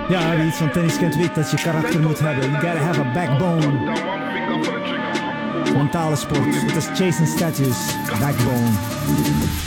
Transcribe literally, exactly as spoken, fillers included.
Ja, wie iets van tennis kent weet dat je karakter moet hebben. You gotta have a backbone. Mentale sport. Het is chasing statues. Backbone.